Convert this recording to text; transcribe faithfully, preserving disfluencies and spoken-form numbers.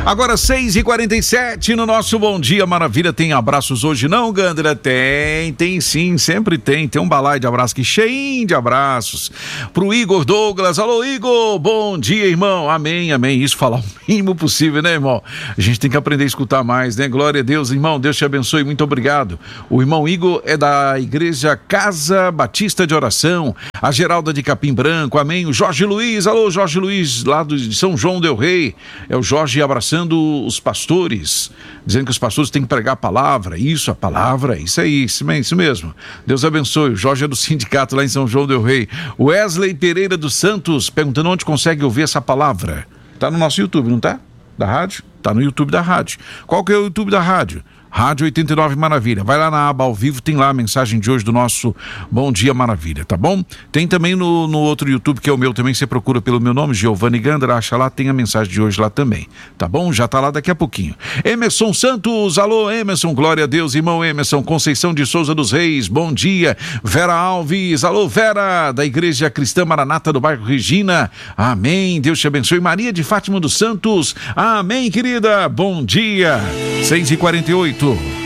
Agora seis e quarenta e sete no nosso Bom Dia Maravilha. Tem abraços hoje não, Gandra? Tem, tem sim, sempre tem. Tem um balaio de abraços aqui, cheinho de abraços. Pro Igor Douglas. Alô, Igor, bom dia, irmão. Amém, amém. Isso, falar o mínimo possível, né, irmão? A gente tem que aprender a escutar mais, né? Glória a Deus, irmão. Deus te abençoe, muito obrigado. O irmão Igor é da Igreja Casa Batista de Oração. A Geralda de Capim Branco, amém. O Jorge Luiz, alô, Jorge Luiz, lá de São João del Rei. É o Jorge abraçando os pastores, dizendo que os pastores têm que pregar a palavra. Isso, a palavra, isso aí, isso, isso mesmo. Deus abençoe. O Jorge é do sindicato lá em São João del Rei. O Wesley Pereira dos Santos, perguntando onde consegue ouvir essa palavra. Tá no nosso YouTube, não tá? Da rádio? Tá no YouTube da rádio. Qual que é o YouTube da rádio? Rádio oitenta e nove Maravilha. Vai lá na aba ao vivo, tem lá a mensagem de hoje do nosso Bom Dia Maravilha, tá bom? Tem também no, no outro YouTube, que é o meu também, você procura pelo meu nome, Giovanni Gandra, acha lá, tem a mensagem de hoje lá também, tá bom? Já tá lá daqui a pouquinho. Emerson Santos, alô Emerson, glória a Deus, irmão Emerson. Conceição de Souza dos Reis, bom dia. Vera Alves, alô Vera, da Igreja Cristã Maranata do bairro Regina, amém, Deus te abençoe. Maria de Fátima dos Santos, amém, querida, bom dia. seis e quarenta e oito.